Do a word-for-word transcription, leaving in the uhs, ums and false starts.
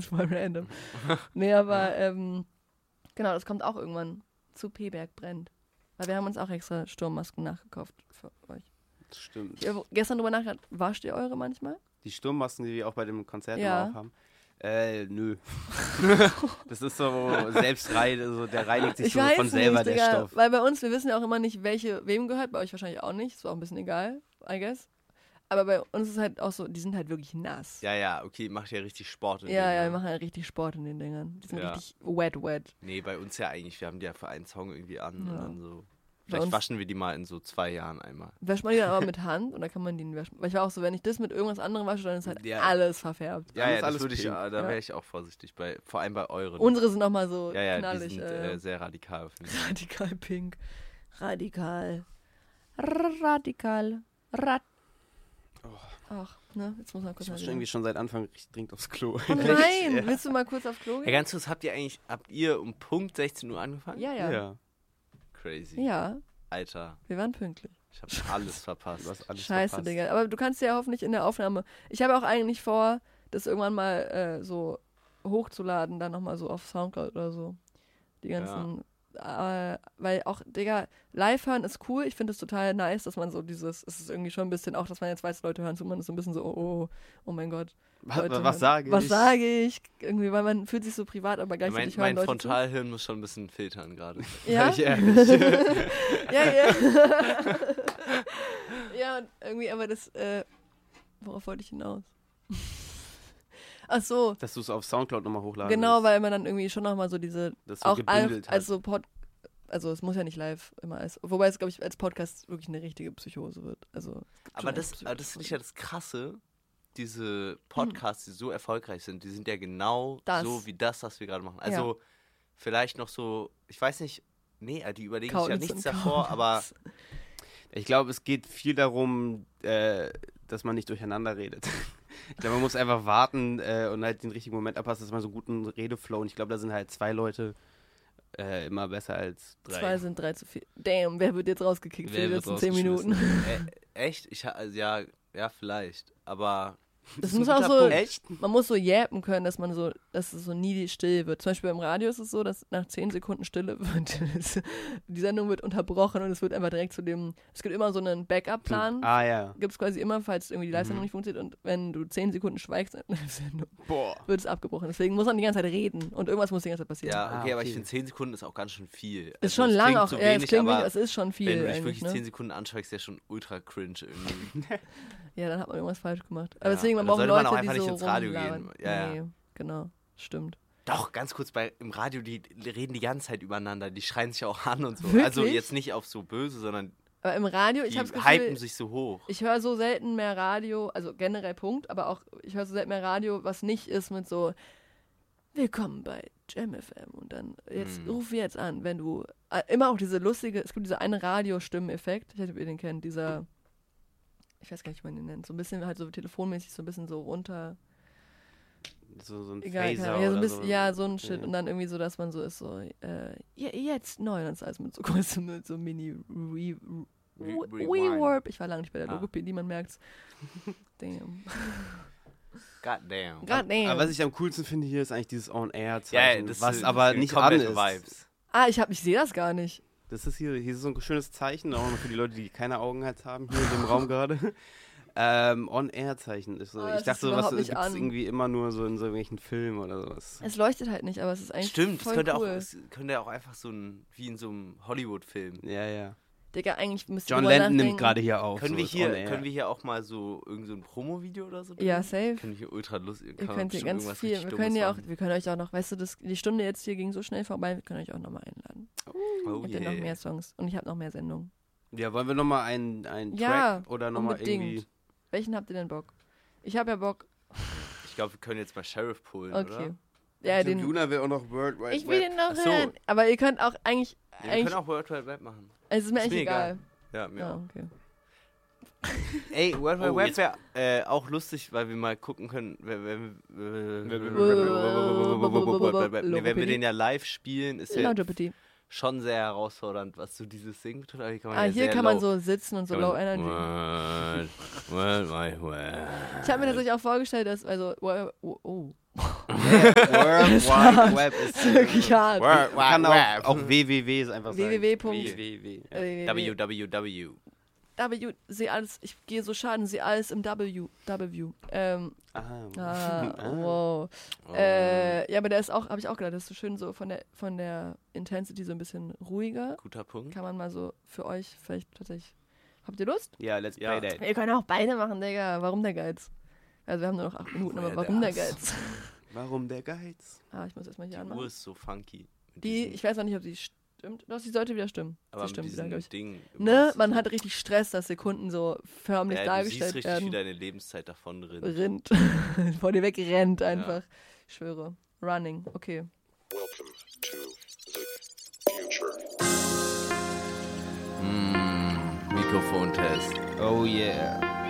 voll random. Nee, aber ähm, genau, das kommt auch irgendwann zu P-Berg brennt. Weil wir haben uns auch extra Sturmmasken nachgekauft für euch. Das stimmt. Ich habe gestern drüber nachgedacht, wascht ihr eure manchmal? Die Sturmmasken, die wir auch bei dem Konzert Ja. immer aufhaben. Äh, nö. Das ist so selbst rein, also der reinigt sich Ich so weiß von selber, nicht, der Digga, Stoff. weil bei uns, wir wissen ja auch immer nicht, welche wem gehört, bei euch wahrscheinlich auch nicht, ist auch ein bisschen egal, I guess. Aber bei uns ist halt auch so, die sind halt wirklich nass. Ja, ja, okay, macht ja richtig Sport. In Ja, dem, ja, wir ne? machen halt richtig Sport in den Dingern. Die sind Ja. richtig wet, wet. Nee, bei uns ja eigentlich, wir haben die ja für einen Song irgendwie an Ja. und dann so. Bei Vielleicht uns- waschen wir die mal in so zwei Jahren einmal. Wäscht man die dann aber mit Hand oder kann man die nicht waschen? Weil ich war auch so, wenn ich das mit irgendwas anderem wasche, dann ist halt Ja. alles verfärbt. Ja, Dann ja, ist das alles würde ich, pink. ja, da Ja. wäre ich auch vorsichtig, bei, vor allem bei euren. Unsere sind nochmal so ja, ja, knallig. die sind äh, äh, sehr radikal, finde ich. radikal pink. Radikal. R radikal. Rad. Ach, ne, jetzt muss man kurz Ich mal muss wieder- schon irgendwie schon seit Anfang richtig dringend aufs Klo. Oh nein, Ja. willst du mal kurz aufs Klo Ja, gehen? ganz kurz, habt ihr eigentlich, habt ihr um Punkt sechzehn Uhr angefangen? Ja, ja. ja. Crazy. Ja, Alter, wir waren pünktlich. ich hab alles verpasst. Du hast alles Scheiße, verpasst. Digga. Aber du kannst ja hoffentlich in der Aufnahme. Ich habe auch eigentlich vor, das irgendwann mal äh, so hochzuladen, dann nochmal so auf Soundcloud oder so. Die ganzen. Äh, weil auch, Digga, live hören ist cool. Ich finde es total nice, dass man so dieses. Es ist irgendwie schon ein bisschen, auch dass man jetzt weiß, Leute hören zu, man ist so ein bisschen so, oh, oh, oh mein Gott. Was, Leute was hören- sage ich? Was sage ich? Irgendwie, weil man fühlt sich so privat, aber mein gleichzeitig hören mein Leute Frontalhirn muss schon ein bisschen filtern gerade. Ja? Sag ich ehrlich. zu. Ja, ja. Ja, und irgendwie, aber das, äh, worauf wollte ich hinaus? Ach so, Dass du es auf Soundcloud nochmal hochladen genau, willst. weil man dann irgendwie schon nochmal so diese, Das so auch gebündelt als, als so Pod, also es muss ja nicht live immer als, wobei es, glaube ich, als Podcast wirklich eine richtige Psychose wird. Also, es gibt Aber schon das, echt aber das finde ich Psychosen. ja das Krasse. Diese Podcasts, die so erfolgreich sind, die sind ja genau Das. so wie das, was wir gerade machen. Also vielleicht noch so, ich weiß nicht, nee, die überlegen sich ja Kaulitz nichts und davor, aber Kaulitz. ich glaube, es geht viel darum, äh, dass man nicht durcheinander redet. Ich glaube, man muss einfach warten äh, und halt den richtigen Moment abpassen, dass man so einen guten Redeflow. Und ich glaube, da sind halt zwei Leute äh, immer besser als drei. Zwei sind drei zu viel. Damn, wer wird jetzt rausgekickt für Wer die wird letzten zehn Minuten? rausgeschmissen? Äh, echt? Ich ha- also, ja, ja, vielleicht. Aber Das ist muss ein auch guter so, Punkt. Echt? man muss so jappen können, dass man so, dass es so nie still wird. Zum Beispiel beim Radio ist es so, dass nach zehn Sekunden Stille wird, die Sendung wird unterbrochen und es wird einfach direkt zu dem, es gibt immer so einen Backup-Plan, Ah ja. gibt es quasi immer, falls irgendwie die Live-Sendung Mhm. nicht funktioniert und wenn du zehn Sekunden schweigst in der Sendung, Boah. wird es abgebrochen. Deswegen muss man die ganze Zeit reden und irgendwas muss die ganze Zeit passieren. Ja, Ah, okay, aber okay. Äh, ich finde zehn Sekunden ist auch ganz schön viel. Ist Also, schon es lang klingt auch, so ja, es wenig, klingt aber wenig, es ist schon viel wenn du dich eigentlich, wirklich ne? zehn Sekunden anschweigst, ist ja schon ultra cringe irgendwie. Ja, dann hat man irgendwas falsch gemacht. Aber Ja, deswegen, man da braucht sollte man Leute, auch einfach die nicht so ins Radio rumlabern. gehen. Ja, ja. Nee, genau, stimmt. Doch, ganz kurz, bei im Radio, die reden die ganze Zeit übereinander, die schreien sich auch an und so. Wirklich? Also jetzt nicht auf so böse, sondern Aber im Radio, die ich habe das hypen Gefühl, sich so hoch. ich höre so selten mehr Radio, also generell Punkt, aber auch, ich höre so selten mehr Radio, was nicht ist mit so, willkommen bei Jam F M und dann, jetzt Hm. ruf jetzt an, wenn du, äh, immer auch diese lustige, es gibt diese eine Radiostimmen-Effekt, ich weiß nicht, ob ihr den kennt, dieser, ich weiß gar nicht, wie man den nennt, so ein bisschen halt so telefonmäßig, so ein bisschen so runter, So, so ein egal, Phaser keine Ahnung, ja, so ein oder bisschen, so. ja, so ein Shit Ja. und dann irgendwie so, dass man so ist, so, äh, ja, jetzt neu, dann ist alles mit so großem, mit so mini Re Re- Re Rewind. Reverb. Ich war lange nicht bei der Ah. Logopädie, man merkt's. Damn. God damn. God damn. Aber was ich am coolsten finde hier ist eigentlich dieses On-Air-Zeichen, Ja, ja, das was äh, aber das sind nicht an komplette ist. Ah, ich hab, ich sehe das gar nicht. Das ist hier, hier ist so ein schönes Zeichen, auch noch für die Leute, die keine Augen halt haben, hier in dem Raum gerade. Ähm, On-Air-Zeichen ist so. Ah, ich das dachte, ist so, was überhaupt nicht gibt es an. irgendwie immer nur so in so irgendwelchen Filmen oder sowas. Es leuchtet halt nicht, aber es ist eigentlich Stimmt, voll es könnte, cool. auch, es könnte ja auch einfach so ein, wie in so einem Hollywood-Film. Ja, ja. Digga, eigentlich müsste John Lennon nimmt gerade hier auf. Können, so wir ist Oh, On On ne, Air. hier, können wir hier auch mal so irgend so ein Promo-Video oder so drehen? Ja, safe. Können wir hier ultra lustig. Ihr könnt hier ganz viel. Wir können ja auch, wir können euch auch noch, weißt du, das, die Stunde jetzt hier ging so schnell vorbei, wir können euch auch nochmal einladen. Oh, Habt ihr noch mehr Songs und ich habe noch mehr Sendungen. Ja, wollen wir nochmal einen, einen Ja, Track oder nochmal unbedingt. irgendwie. Welchen habt ihr denn Bock? Ich habe ja Bock. Ich glaube, wir können jetzt mal Sheriff pullen, Okay. oder? Ja, den, Juna will auch noch World Wide ich will Web. den noch Ach so. hören. Aber ihr könnt auch eigentlich, Ja, wir eigentlich können auch World Wide Web machen. es ist mir ist echt mir egal. Ja, mir Ja, auch. okay. Ey, World Wide Oh, Web jetzt- wäre äh, auch lustig, weil wir mal gucken können, wenn, wenn, wenn, Wer- nee, wenn wir den ja live spielen, ist ja Longevity. schon sehr herausfordernd, was so dieses Singen betrifft. Aber hier kann man Ah, ja hier sehr kann man low, so sitzen und so kann man low energy. World, World Wide Web. Ich habe mir tatsächlich auch vorgestellt, dass, also, wow, oh, oh, World Wide Web ist wirklich hart. World kann Wide auch, Web. auch www ist einfach sagen. www. www. Äh, W W W. W, sehe alles, ich gehe so schaden, sehe alles im W. W. Ähm, Aha. ah, Ah. wow. Oh. Äh, ja, aber der ist auch, habe ich auch gedacht, das ist so schön so von der, von der Intensity so ein bisschen ruhiger. Guter Punkt. Kann man mal so für euch vielleicht tatsächlich. Habt ihr Lust? Ja, let's Ja. play that. Wir können auch beide machen, Digga. Warum der Geiz? Also wir haben nur noch acht Minuten, aber Wer warum der das? Geiz? Warum der Geiz? Ah, ich muss erstmal hier Die Uhr anmachen. ist so funky. Mit Die, diesem- ich weiß auch nicht, ob die stimmt. Doch, sie sollte wieder stimmen. aber sie mit stimmt wieder, diesem glaub ich. Ding. im Ne, wahrsten man Sinne. hat richtig Stress, dass Sekunden so förmlich ja, du siehst dargestellt richtig, werden. wie deine Lebenszeit davon drin. Rennt. Vor dir weg rennt einfach. Ich schwöre. Running, okay. Welcome to the future. Mm, Mikrofontest. Oh yeah.